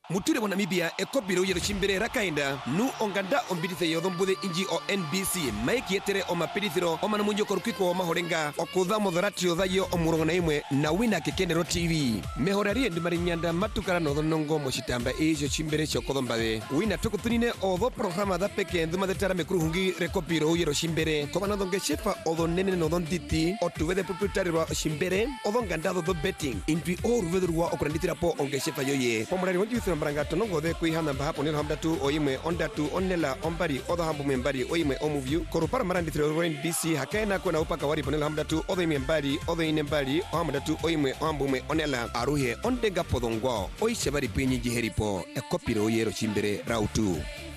mutire wana Namibia ekopiro yero chimbere rakainda nu onganda ombidithe yodombude inji o NBC maiki yetere o mapidithiro o manamunjo korukiko o mahorenga okudha modharatio thayo o murongona imwe na wina kekenero TV mehorari ndi marinyanda matukara no nongo moshitamba ejo chimbere chokodombabe wina tukutunine o programa da peke nduma de tara mekruhungi rekopiro yero chimbere kobana donge shefa o nene no diti o tuwede proprietario chimbere o ngandado do betting inpi o ruvedurwa o kranditira po onge shefa yoye pomorari wonjithira mbaranga tonongo de kuihana mbahapo neno hamdatu oyimwe ondatu onela ombari odo hambu membari oyimwe omuvyu korupara marandithira ro NBC hakaena kona upaka wari ponela hamdatu odo imwe mbari odo ine mbari hamdatu oyimwe hambume onela aruhe ondega podongwa oishabari pinyi jiheripo ekopiro yero chimbere rautu